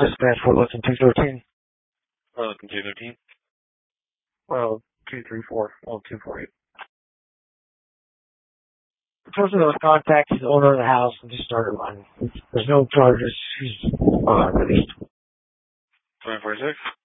Dispatch Fort Listen 213. Listen 213. Well, 234. Well, 248. The person that was contacted the owner of the house and just started running. There's no charges. She's released. 2046?